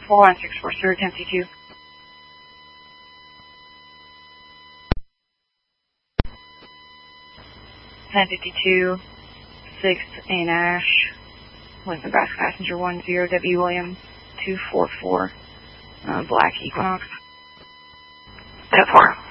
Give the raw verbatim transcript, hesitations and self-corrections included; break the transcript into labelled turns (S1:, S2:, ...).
S1: four one six four, sir, ten C two. ten fifty-two, six A Nash, with Nebraska passenger one zero W Williams, two four four, uh, Black Equinox. ten four.